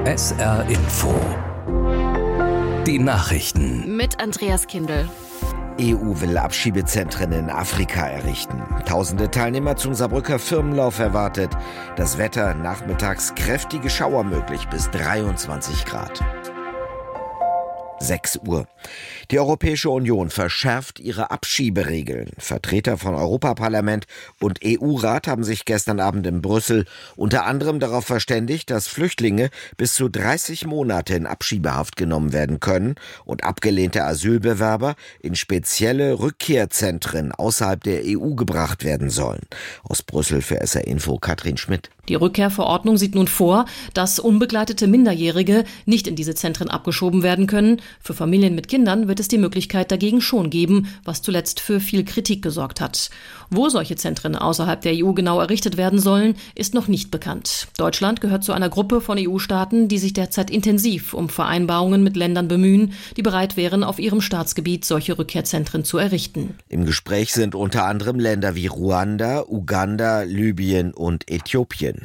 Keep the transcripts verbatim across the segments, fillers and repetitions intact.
S R Info. Die Nachrichten. Mit Andreas Kindl. E U will Abschiebezentren in Afrika errichten. Tausende Teilnehmer zum Saarbrücker Firmenlauf erwartet. Das Wetter nachmittags kräftige Schauer möglich bis dreiundzwanzig Grad. sechs Uhr. Die Europäische Union verschärft ihre Abschieberegeln. Vertreter von Europaparlament und E U-Rat haben sich gestern Abend in Brüssel unter anderem darauf verständigt, dass Flüchtlinge bis zu dreißig Monate in Abschiebehaft genommen werden können und abgelehnte Asylbewerber in spezielle Rückkehrzentren außerhalb der E U gebracht werden sollen. Aus Brüssel für S R Info Katrin Schmidt. Die Rückkehrverordnung sieht nun vor, dass unbegleitete Minderjährige nicht in diese Zentren abgeschoben werden können. Für Familien mit Kindern wird es die Möglichkeit dagegen schon geben, was zuletzt für viel Kritik gesorgt hat. Wo solche Zentren außerhalb der E U genau errichtet werden sollen, ist noch nicht bekannt. Deutschland gehört zu einer Gruppe von E U-Staaten, die sich derzeit intensiv um Vereinbarungen mit Ländern bemühen, die bereit wären, auf ihrem Staatsgebiet solche Rückkehrzentren zu errichten. Im Gespräch sind unter anderem Länder wie Ruanda, Uganda, Libyen und Äthiopien.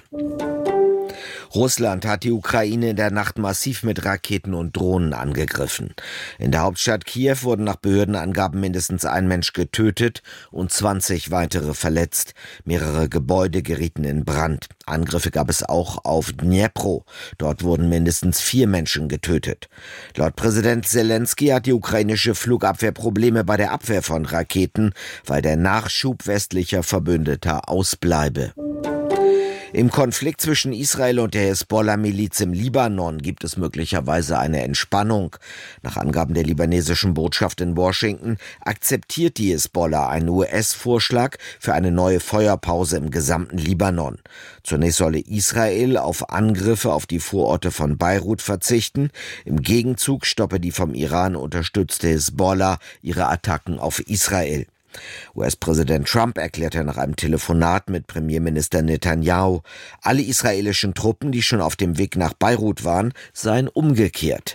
Russland hat die Ukraine in der Nacht massiv mit Raketen und Drohnen angegriffen. In der Hauptstadt Kiew wurden nach Behördenangaben mindestens ein Mensch getötet und zwanzig weitere verletzt. Mehrere Gebäude gerieten in Brand. Angriffe gab es auch auf Dnipro. Dort wurden mindestens vier Menschen getötet. Laut Präsident Zelensky hat die ukrainische Flugabwehr Probleme bei der Abwehr von Raketen, weil der Nachschub westlicher Verbündeter ausbleibe. Im Konflikt zwischen Israel und der Hisbollah-Miliz im Libanon gibt es möglicherweise eine Entspannung. Nach Angaben der libanesischen Botschaft in Washington akzeptiert die Hisbollah einen U S-Vorschlag für eine neue Feuerpause im gesamten Libanon. Zunächst solle Israel auf Angriffe auf die Vororte von Beirut verzichten. Im Gegenzug stoppe die vom Iran unterstützte Hisbollah ihre Attacken auf Israel. U S-Präsident Trump erklärte nach einem Telefonat mit Premierminister Netanyahu, alle israelischen Truppen, die schon auf dem Weg nach Beirut waren, seien umgekehrt.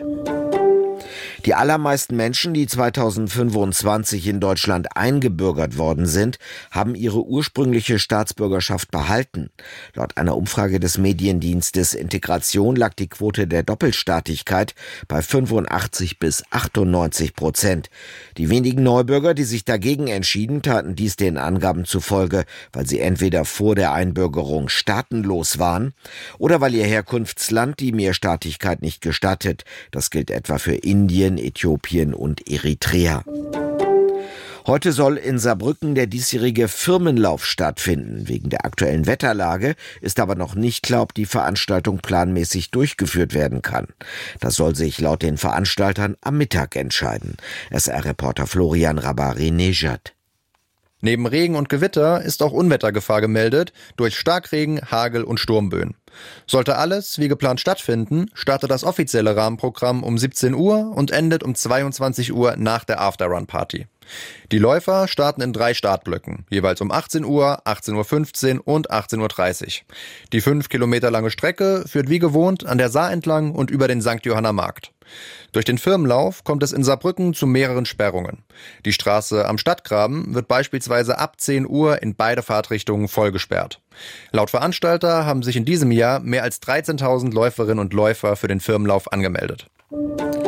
Die allermeisten Menschen, die zweitausendfünfundzwanzig in Deutschland eingebürgert worden sind, haben ihre ursprüngliche Staatsbürgerschaft behalten. Laut einer Umfrage des Mediendienstes Integration lag die Quote der Doppelstaatigkeit bei fünfundachtzig bis achtundneunzig Prozent. Die wenigen Neubürger, die sich dagegen entschieden, taten dies den Angaben zufolge, weil sie entweder vor der Einbürgerung staatenlos waren oder weil ihr Herkunftsland die Mehrstaatigkeit nicht gestattet. Das gilt etwa für Indien, Äthiopien und Eritrea. Heute soll in Saarbrücken der diesjährige Firmenlauf stattfinden. Wegen der aktuellen Wetterlage ist aber noch nicht klar, ob die Veranstaltung planmäßig durchgeführt werden kann. Das soll sich laut den Veranstaltern am Mittag entscheiden. S R-Reporter Florian Rabari-Nejad. Neben Regen und Gewitter ist auch Unwettergefahr gemeldet durch Starkregen, Hagel und Sturmböen. Sollte alles wie geplant stattfinden, startet das offizielle Rahmenprogramm um siebzehn Uhr und endet um zweiundzwanzig Uhr nach der Afterrun-Party. Die Läufer starten in drei Startblöcken, jeweils um achtzehn Uhr, achtzehn Uhr fünfzehn und achtzehn Uhr dreißig. Die fünf Kilometer lange Strecke führt wie gewohnt an der Saar entlang und über den Sankt Johanner Markt. Durch den Firmenlauf kommt es in Saarbrücken zu mehreren Sperrungen. Die Straße am Stadtgraben wird beispielsweise ab zehn Uhr in beide Fahrtrichtungen voll gesperrt. Laut Veranstalter haben sich in diesem Jahr mehr als dreizehntausend Läuferinnen und Läufer für den Firmenlauf angemeldet.